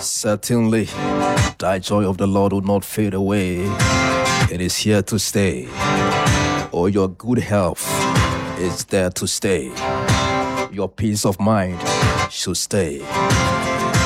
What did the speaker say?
Certainly, thy joy of the Lord will not fade away. It is here to stay. Oh, your good health is there to stay. Your peace of mind should stay.